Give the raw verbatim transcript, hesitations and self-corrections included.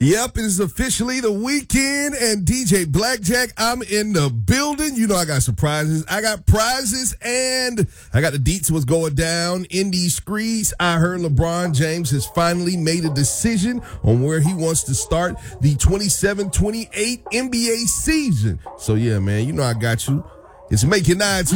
Yep, it is officially the weekend, and D J Blackjack, I'm in the building. You know I got surprises. I got prizes, and I got the deets what's going down in these streets. I heard LeBron James has finally made a decision on where he wants to start the twenty-seven twenty-eight N B A season. So, yeah, man, you know I got you. It's Make It Nine.